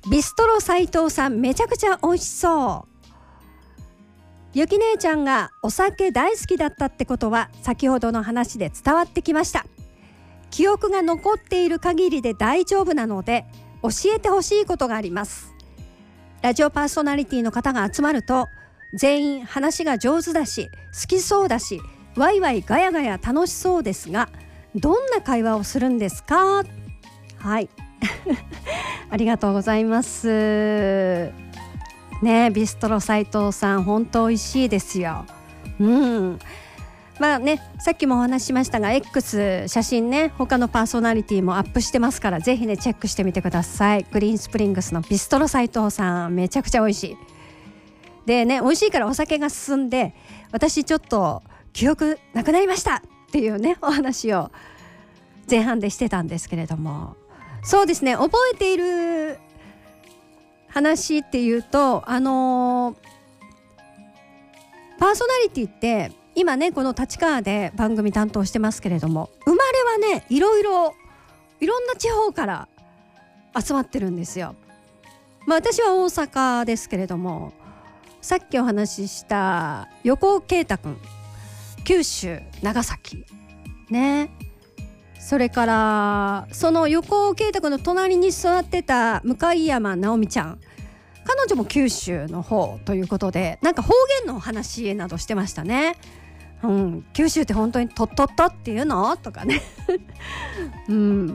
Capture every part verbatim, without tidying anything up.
ビストロ斉藤さん、めちゃくちゃ美味しそう。ゆき姉ちゃんがお酒大好きだったってことは先ほどの話で伝わってきました。記憶が残っている限りで大丈夫なので教えてほしいことがあります。ラジオパーソナリティの方が集まると全員話が上手だし好きそうだしワイワイガヤガヤ楽しそうですが、どんな会話をするんですか？はいありがとうございますね。ビストロ斉藤さん本当美味しいですよ。うんまあね、さっきもお話ししましたが X 写真ね、他のパーソナリティもアップしてますから、ぜひねチェックしてみてください。グリーンスプリングスのビストロ斉藤さんめちゃくちゃ美味しいでね、美味しいからお酒が進んで、私ちょっと記憶なくなりましたっていうねお話を前半でしてたんですけれども、そうですね、覚えている話っていうと、あのー、パーソナリティって今ねこの立川で番組担当してますけれども、生まれはねいろいろいろんな地方から集まってるんですよ。まあ私は大阪ですけれども、さっきお話しした横尾啓太くん、九州長崎ね、それからその横尾啓太くんの隣に座ってた向山直美ちゃん、彼女も九州の方ということで、なんか方言の話などしてましたね。うん、九州って本当にとっとっとっていうのとかね、うん、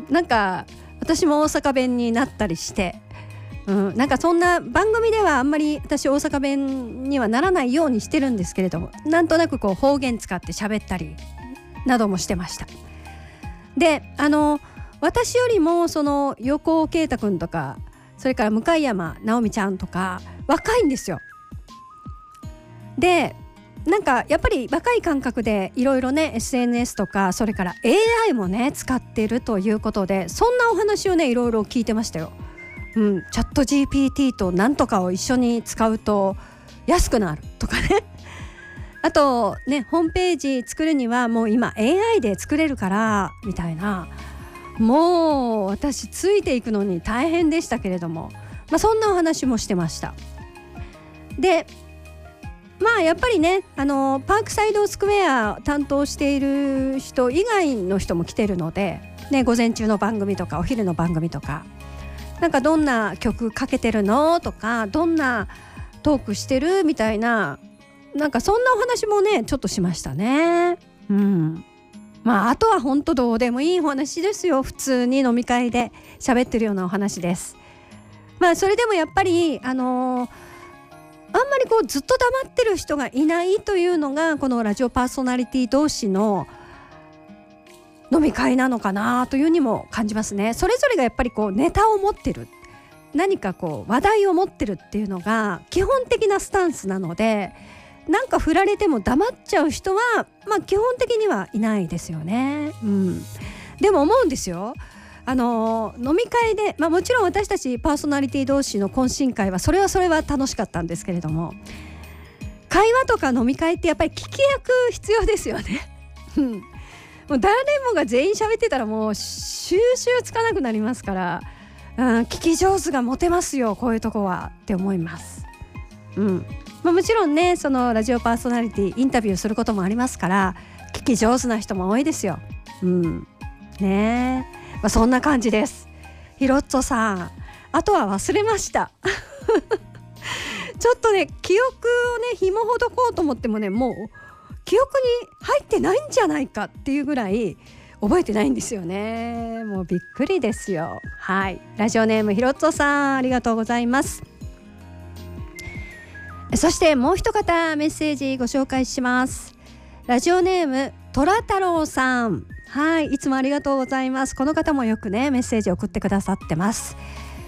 なんか私も大阪弁になったりして、うん、なんかそんな番組ではあんまり私大阪弁にはならないようにしてるんですけれども、なんとなくこう方言使って喋ったりなどもしてました。で、あの私よりもその横尾啓太くんとか、それから向山直美ちゃんとか若いんですよ。でなんかやっぱり若い感覚でいろいろね エスエヌエス とか、それから エーアイ もね使ってるということで、そんなお話をねいろいろ聞いてましたよ。うん、チャット ジーピーティー となんとかを一緒に使うと安くなるとかねあとね、ホームページ作るにはもう今 エーアイ で作れるからみたいな、もう私ついていくのに大変でしたけれども、まあ、そんなお話もしてました。でまあやっぱりね、あのパークサイドスクエア担当している人以外の人も来てるので、ね、午前中の番組とかお昼の番組とか、なんかどんな曲かけてるのとか、どんなトークしてるみたいな、なんかそんなお話もねちょっとしましたね。うん、まああとは本当どうでもいいお話ですよ。普通に飲み会で喋ってるようなお話です。まあそれでもやっぱりあのーあんまりこうずっと黙ってる人がいないというのがこのラジオパーソナリティ同士の飲み会なのかなというにも感じますね。それぞれがやっぱりこうネタを持ってる、何かこう話題を持ってるっていうのが基本的なスタンスなので、なんか振られても黙っちゃう人はまあ基本的にはいないですよね。うん、でも思うんですよ、あの飲み会で、まあ、もちろん私たちパーソナリティ同士の懇親会はそれはそれは楽しかったんですけれども、会話とか飲み会ってやっぱり聞き役必要ですよねもう誰もが全員喋ってたらもう収集つかなくなりますから、うん、聞き上手がモテますよ、こういうとこはって思います。うんまあ、もちろんね、そのラジオパーソナリティインタビューすることもありますから、聞き上手な人も多いですよ。うんねえ、まあ、そんな感じです。ひろっつさん、あとは忘れましたちょっとね記憶をね紐ほどこうと思ってもね、もう記憶に入ってないんじゃないかっていうぐらい覚えてないんですよね。もうびっくりですよ。はい、ラジオネームひろっつさん、ありがとうございます。そしてもう一方メッセージご紹介します。ラジオネームとら太郎さん、はい、いつもありがとうございます。この方もよくねメッセージ送ってくださってます。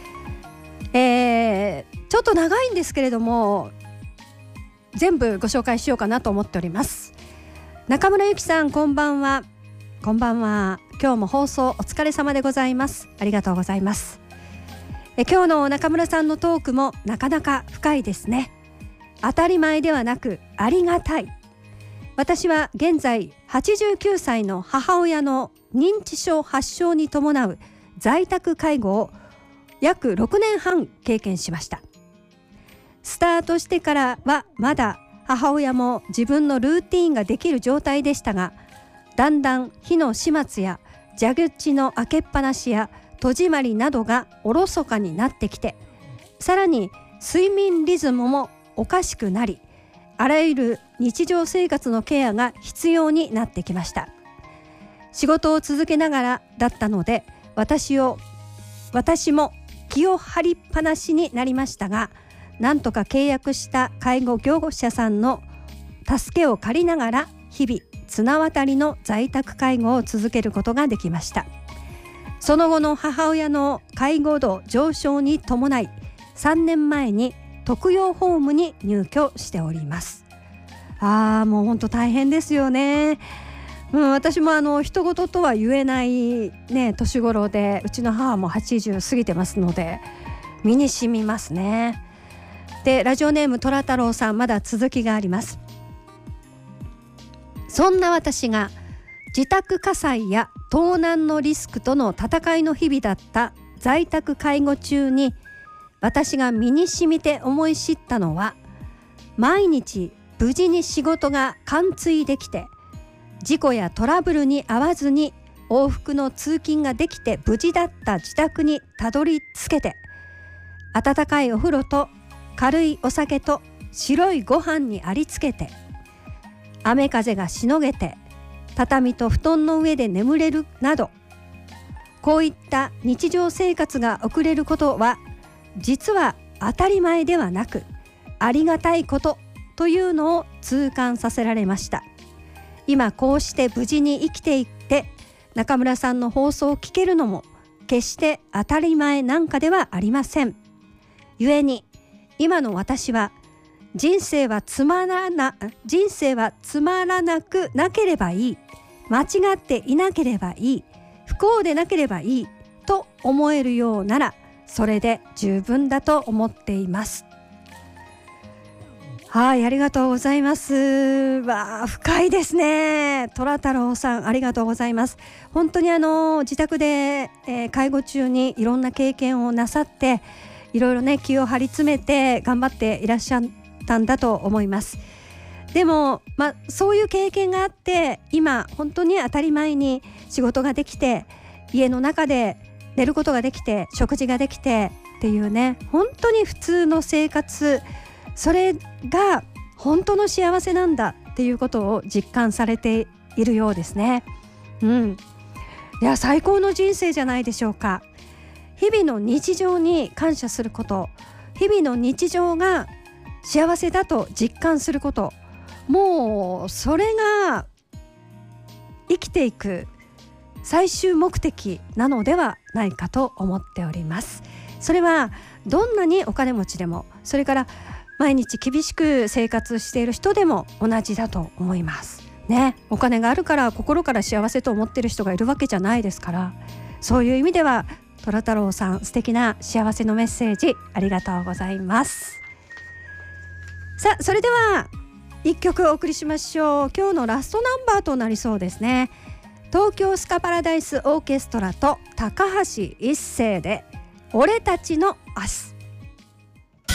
えー、ちょっと長いんですけれども全部ご紹介しようかなと思っております。中村ゆきさん、こんばんは。こんばんは。今日も放送お疲れ様でございます。ありがとうございます。え今日の中村さんのトークもなかなか深いですね。当たり前ではなくありがたい。私は現在はちじゅうきゅうさいの母親の認知症発症に伴う在宅介護を約ろくねんはん経験しました。スタートしてからはまだ母親も自分のルーティーンができる状態でしたが、だんだん火の始末や蛇口の開けっぱなしや戸締まりなどがおろそかになってきて、さらに睡眠リズムもおかしくなり、あらゆる日常生活のケアが必要になってきました。仕事を続けながらだったので、私を私も気を張りっぱなしになりましたが、なんとか契約した介護業者さんの助けを借りながら日々綱渡りの在宅介護を続けることができました。その後の母親の介護度上昇に伴い、さんねんまえに特養ホームに入居しております。あーもう本当大変ですよね。うん、私もあの人事とは言えないね年頃で、うちの母もはちじゅう過ぎてますので身に染みますね。で、ラジオネーム虎太郎さん、まだ続きがあります。そんな私が自宅火災や盗難のリスクとの戦いの日々だった在宅介護中に、私が身に染みて思い知ったのは、毎日無事に仕事が完遂できて、事故やトラブルに遭わずに往復の通勤ができて無事だった自宅にたどり着けて、温かいお風呂と軽いお酒と白いご飯にありつけて、雨風がしのげて畳と布団の上で眠れるなど、こういった日常生活が送れることは実は当たり前ではなくありがたいことというのを痛感させられました。今こうして無事に生きていって中村さんの放送を聞けるのも決して当たり前なんかではありません。故に今の私は人生はつまらな人生はつまらなくなければいい、間違っていなければいい、不幸でなければいいと思えるようならそれで十分だと思っています。はい、ありがとうございます。わあ、深いですね。虎太郎さん、ありがとうございます。本当にあの自宅で、えー、介護中にいろんな経験をなさって、いろいろね気を張り詰めて頑張っていらっしゃったんだと思います。でも、まあ、そういう経験があって今本当に当たり前に仕事ができて、家の中で寝ることができて、食事ができてっていうね、本当に普通の生活、それが本当の幸せなんだっていうことを実感されているようですね。うん、いや最高の人生じゃないでしょうか。日々の日常に感謝すること、日々の日常が幸せだと実感すること、もうそれが生きていく最終目的なのではないかと思っております。それはどんなにお金持ちでも、それから毎日厳しく生活している人でも同じだと思いますね。お金があるから心から幸せと思っている人がいるわけじゃないですから、そういう意味では虎太郎さん、素敵な幸せのメッセージありがとうございます。さあ、それではいっきょくお送りしましょう。今日のラストナンバーとなりそうですね。東京スカパラダイスオーケストラと高橋一生で俺たちの明日。